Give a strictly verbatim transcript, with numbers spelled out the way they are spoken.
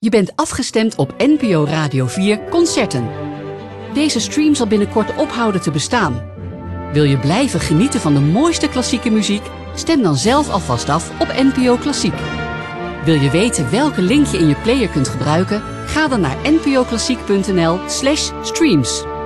Je bent afgestemd op N P O Radio vier Concerten. Deze stream zal binnenkort ophouden te bestaan. Wil je blijven genieten van de mooiste klassieke muziek? Stem dan zelf alvast af op N P O Klassiek. Wil je weten welke link je in je player kunt gebruiken? Ga dan naar npoklassiek punt n l slash streams.